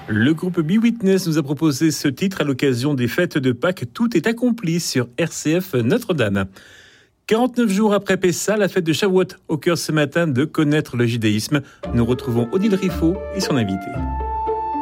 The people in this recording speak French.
Le groupe Be Witness nous a proposé ce titre à l'occasion des fêtes de Pâques. Tout est accompli sur RCF Notre-Dame. 49 jours après Pessa, la fête de Shavuot, au cœur ce matin de connaître le judaïsme. Nous retrouvons Odile Riffaut et son invité.